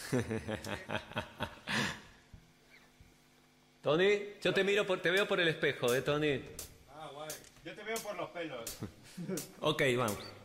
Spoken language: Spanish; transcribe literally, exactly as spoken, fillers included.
Tony, yo te miro, por, te veo por el espejo, ¿eh, Tony? Ah, guay. Yo te veo por los pelos. Ok, vamos.